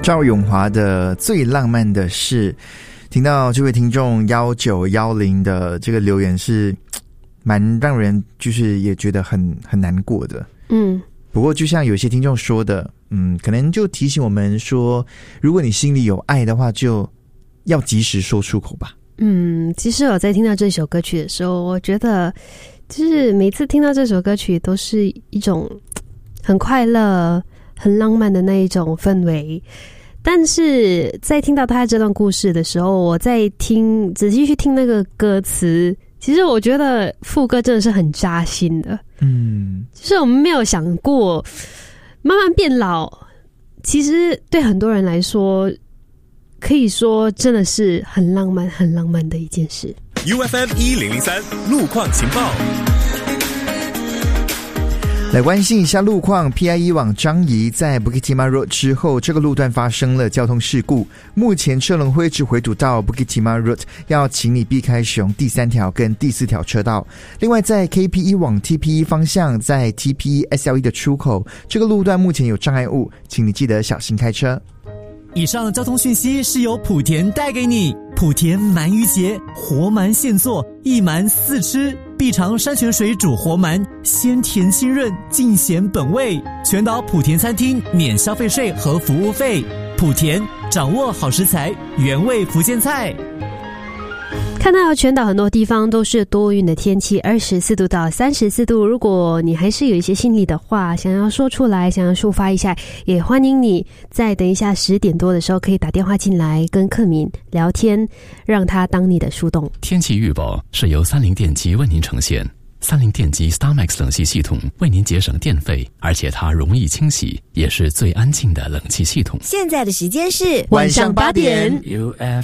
赵咏华的最浪漫的事，听到这位听众1910的这个留言是蛮让人就是也觉得很难过的。不过就像有些听众说的，可能就提醒我们说，如果你心里有爱的话，就要及时说出口吧。 其实我在听到这首歌曲的时候，我觉得就是每次听到这首歌曲都是一种很快乐很浪漫的那一种氛围，但是在听到他这段故事的时候，我在仔细去听那个歌词，其实我觉得副歌真的是很扎心的。就是我们没有想过慢慢变老，其实对很多人来说可以说真的是很浪漫很浪漫的一件事。 UFM1003 路况情报， 来关心一下路况。 PIE 往樟宜在 Bukit Timah Road 之后，这个路段发生了交通事故，目前车龙会一直回堵到 Bukit Timah Road， 要请你避开使用第3条跟第4条车道。另外在 KPE 往 TPE 方向，在 TPE SLE 的出口，这个路段目前有障碍物，请你记得小心开车。 以上交通讯息是由莆田带给你。莆田鳗鱼节，活鳗现做，一鳗4吃，必尝山泉水煮活鳗，鲜甜清润，尽显本味。全岛莆田餐厅免消费税和服务费。莆田掌握好食材，原味福建菜。 看到全岛很多地方都是多云的天气，24度到34度。如果你还是有一些心里的话想要说出来，想要抒发一下，也欢迎你在等一下10点多的时候可以打电话进来跟克敏聊天，让他当你的树洞。 天气预报是由30电机为您呈现。30电机 StarMax 冷气系统为您节省电费，而且它容易清洗，也是最安静的冷气系统。 现在的时间是晚上8点。 UFM